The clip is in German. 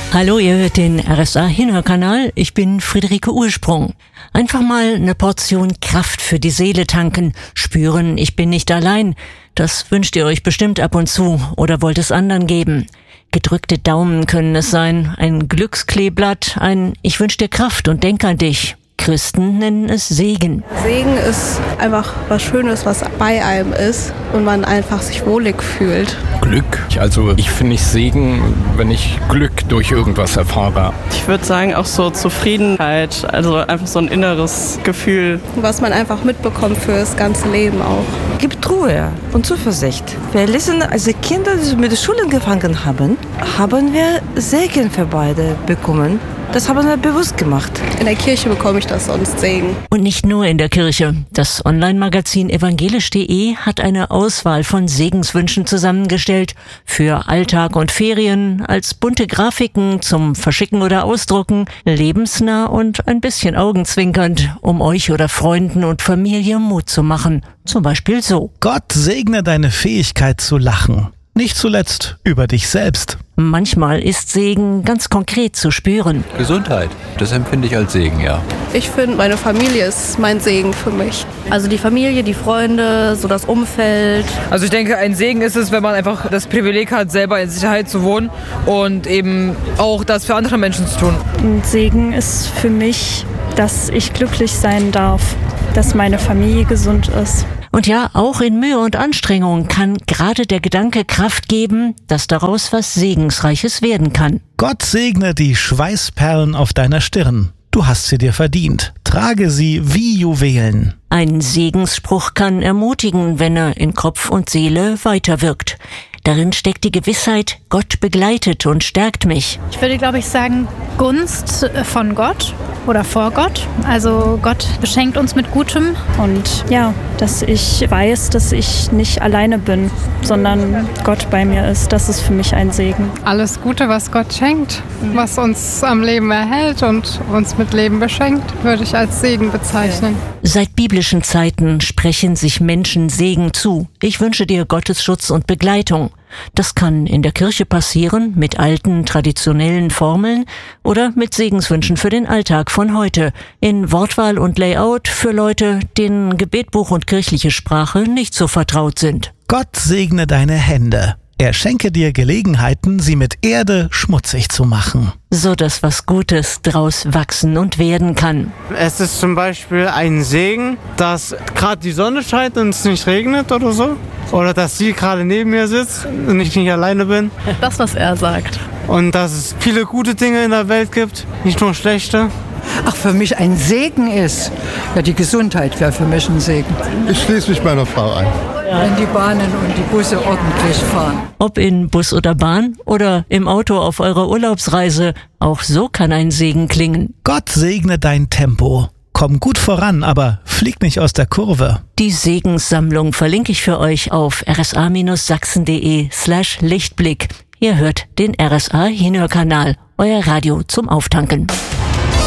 Hallo, ihr hört den RSA-Hinhörkanal. Ich bin Friederike Ursprung. Einfach mal eine Portion Kraft für die Seele tanken. Spüren, ich bin nicht allein. Das wünscht ihr euch bestimmt ab und zu oder wollt es anderen geben. Gedrückte Daumen können es sein, ein Glückskleeblatt, ein Ich wünsch dir Kraft und denk an dich. Christen nennen es Segen. Segen ist einfach was Schönes, was bei einem ist und man einfach sich wohlig fühlt. Glück. Also ich finde Segen, wenn ich Glück durch irgendwas erfahre. Ich würde sagen auch so Zufriedenheit, also einfach so ein inneres Gefühl. Was man einfach mitbekommt für das ganze Leben auch. Gibt Ruhe und Zuversicht. Wir lesen, als die Kinder mit der Schule angefangen haben, haben wir Segen für beide bekommen. Das haben wir bewusst gemacht. In der Kirche bekomme ich das sonst Segen. Und nicht nur in der Kirche. Das Online-Magazin evangelisch.de hat eine Auswahl von Segenswünschen zusammengestellt. Für Alltag und Ferien, als bunte Grafiken zum Verschicken oder Ausdrucken, lebensnah und ein bisschen augenzwinkernd, um euch oder Freunden und Familie Mut zu machen. Zum Beispiel so. Gott segne deine Fähigkeit zu lachen. Nicht zuletzt über dich selbst. Manchmal ist Segen ganz konkret zu spüren. Gesundheit, das empfinde ich als Segen, ja. Ich finde, meine Familie ist mein Segen für mich. Also die Familie, die Freunde, so das Umfeld. Also ich denke, ein Segen ist es, wenn man einfach das Privileg hat, selber in Sicherheit zu wohnen und eben auch das für andere Menschen zu tun. Ein Segen ist für mich, dass ich glücklich sein darf, dass meine Familie gesund ist. Und ja, auch in Mühe und Anstrengung kann gerade der Gedanke Kraft geben, dass daraus was Segensreiches werden kann. Gott segne die Schweißperlen auf deiner Stirn. Du hast sie dir verdient. Trage sie wie Juwelen. Ein Segensspruch kann ermutigen, wenn er in Kopf und Seele weiterwirkt. Darin steckt die Gewissheit, Gott begleitet und stärkt mich. Ich würde, glaube ich, sagen, Gunst von Gott oder vor Gott. Also Gott beschenkt uns mit Gutem. Und ja, dass ich weiß, dass ich nicht alleine bin, sondern Gott bei mir ist. Das ist für mich ein Segen. Alles Gute, was Gott schenkt, was uns am Leben erhält und uns mit Leben beschenkt, würde ich als Segen bezeichnen. Seit biblischen Zeiten sprechen sich Menschen Segen zu. Ich wünsche dir Gottes Schutz und Begleitung. Das kann in der Kirche passieren, mit alten, traditionellen Formeln oder mit Segenswünschen für den Alltag von heute, in Wortwahl und Layout für Leute, denen Gebetbuch und kirchliche Sprache nicht so vertraut sind. Gott segne deine Hände. Er schenke dir Gelegenheiten, sie mit Erde schmutzig zu machen. So dass was Gutes draus wachsen und werden kann. Es ist zum Beispiel ein Segen, dass gerade die Sonne scheint und es nicht regnet oder so. Oder dass sie gerade neben mir sitzt und ich nicht alleine bin. Das, was er sagt. Und dass es viele gute Dinge in der Welt gibt, nicht nur schlechte. Ach, für mich ein Segen ist, ja, die Gesundheit wäre für mich ein Segen. Ich schließe mich meiner Frau ein. Wenn die Bahnen und die Busse ordentlich fahren. Ob in Bus oder Bahn oder im Auto auf eurer Urlaubsreise, auch so kann ein Segen klingen. Gott segne dein Tempo. Komm gut voran, aber flieg nicht aus der Kurve. Die Segenssammlung verlinke ich für euch auf rsa-sachsen.de/Lichtblick. Ihr hört den RSA-Hinhörkanal, euer Radio zum Auftanken.